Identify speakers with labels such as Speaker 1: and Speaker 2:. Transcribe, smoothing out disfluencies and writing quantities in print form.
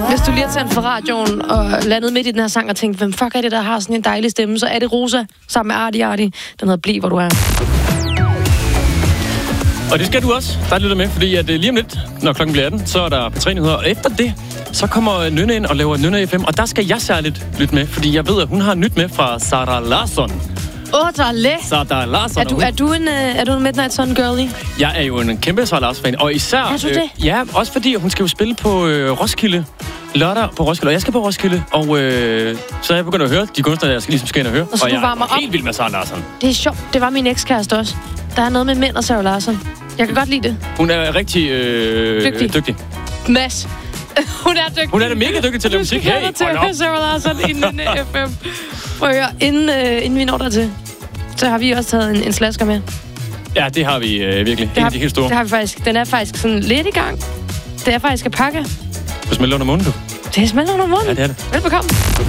Speaker 1: Hvis du lige har tændt for radioen og landet midt i den her sang og tænkt, hvem fuck er det, der har sådan en dejlig stemme, så er det Rosa sammen med Arti Arti. Den hedder Bliv, hvor du er.
Speaker 2: Og det skal du også, der lytter med, fordi at lige om lidt, når klokken bliver 18, så er der P3-nyheder. Og efter det, så kommer Nynne ind og laver Nynne FM. Og der skal jeg særligt lytte med, fordi jeg ved, at hun har nyt med fra Sara Larsson. Sara Larsson.
Speaker 1: Er du en Midnight Sun girlie?
Speaker 2: Jeg er jo en kæmpe Sara Larsson-fan. Og især...
Speaker 1: Er du det?
Speaker 2: Ja, også fordi hun skal jo spille på Roskilde. Lørdag på Roskilde, og jeg skal på Roskilde. Og så er jeg begyndt at høre de kunstnere, jeg skal ind og høre. Og jeg er helt vild med Sara Larsson.
Speaker 1: Det er sjovt. Det var min ekskæreste også. Der er noget med mænd og Sara Larsson. Jeg kan godt lide det.
Speaker 2: Hun er rigtig dygtig.
Speaker 1: Mads. Hun er dygtig.
Speaker 2: Hun er da mega dygtig til at lave musik.
Speaker 1: Hey, hold op. Sara Larsson inden FM. Prøv at høre, inden vi når dertil, så har vi også taget en slasker med.
Speaker 2: Ja, det har vi virkelig. En af de helt store.
Speaker 1: Det har vi faktisk. Den er faktisk sådan lidt i gang. Det er faktisk at pakke.
Speaker 2: Du smelter under munden, du.
Speaker 1: Det smelter under munden.
Speaker 2: Ja, det er det.
Speaker 1: Velbekomme.